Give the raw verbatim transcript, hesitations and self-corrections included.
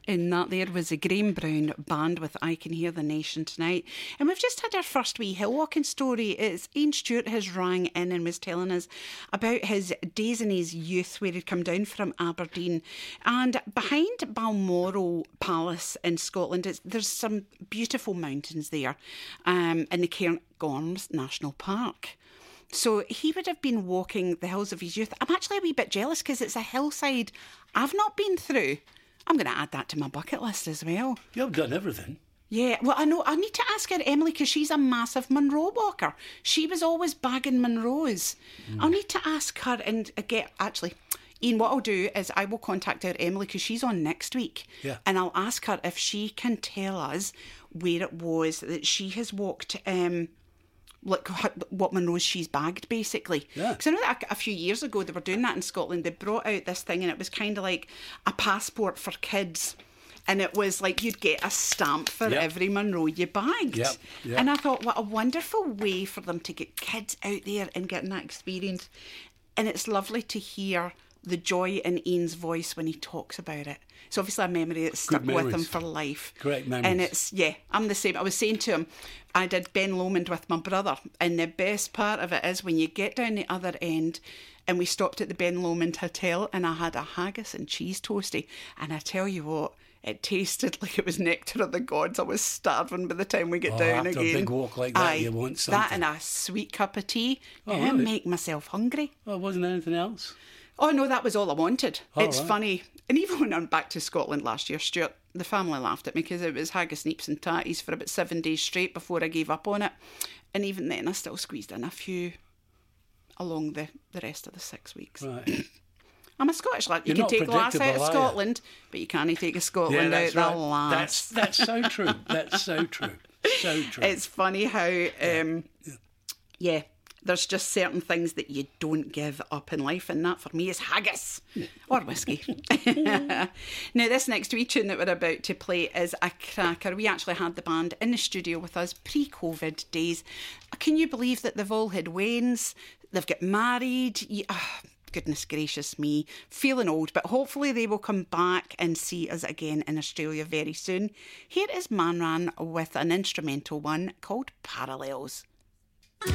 And that there was a Graham Brown Band with I Can Hear the Nation Tonight. And we've just had our first wee hill walking story. It's Ian Stewart has rang in and was telling us about his days in his youth where he'd come down from Aberdeen. And behind Balmoral Palace in Scotland, it's, there's some beautiful mountains there um, in the Cairngorms National Park. So he would have been walking the hills of his youth. I'm actually a wee bit jealous because it's a hillside I've not been through. I'm going to add that to my bucket list as well. You've done everything. Yeah, well, I know. I need to ask her, Emily, because she's a massive Munro walker. She was always bagging Munros. Mm. I'll need to ask her and get, actually, Ian, what I'll do is I will contact her, Emily, because she's on next week. Yeah. And I'll ask her if she can tell us where it was that she has walked... Um, like what Munros she's bagged, basically. Yeah. Because I know that a, a few years ago they were doing that in Scotland. They brought out this thing and it was kind of like a passport for kids. And it was like you'd get a stamp for yep. every Munro you bagged. Yep. Yep. And I thought, what a wonderful way for them to get kids out there and getting that experience. And it's lovely to hear the joy in Ian's voice when he talks about it. It's obviously a memory that's stuck with him for life. Great memories. And it's, yeah, I'm the same. I was saying to him, I did Ben Lomond with my brother, and the best part of it is when you get down the other end, and we stopped at the Ben Lomond Hotel, and I had a haggis and cheese toastie, and I tell you what, it tasted like it was nectar of the gods. I was starving by the time we get oh, down after again. a big walk like that, Aye, you want something. That and a sweet cup of tea. Oh, Can't really? make myself hungry. Oh, wasn't there anything else? Oh, no, that was all I wanted. Oh, it's right. funny. And even when I'm back to Scotland last year, Stuart, the family laughed at me because it was haggis, neeps and tatties for about seven days straight before I gave up on it. And even then, I still squeezed in a few along the, the rest of the six weeks. Right. I'm a Scottish lad. You You're can not take glass out of predictable, are you? Scotland, but you can't take a Scotland Yeah, out that's the right. lass. That's, that's so true. That's so true. So true. It's funny how, um, yeah. yeah, there's just certain things that you don't give up in life, and that for me is haggis or whiskey. Now, this next wee tune that we're about to play is a cracker. We actually had the band in the studio with us pre-COVID days. Can you believe that they've all had weans? They've got married. You, oh, goodness gracious me, feeling old, but hopefully they will come back and see us again in Australia very soon. Here is Manran with an instrumental one called Parallels.